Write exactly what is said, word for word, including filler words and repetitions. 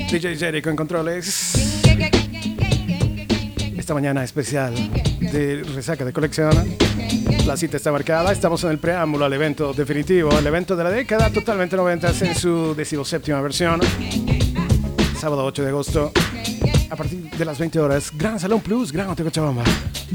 D J Jericho en controles. Esta mañana especial de Resaca de Colección. La cita está marcada. Estamos en el preámbulo al evento definitivo, el evento de la década totalmente noventas en su decimoséptima versión. Sábado ocho de agosto, a partir de las veinte horas, Gran Salón Plus, Gran Hotel Cochabamba.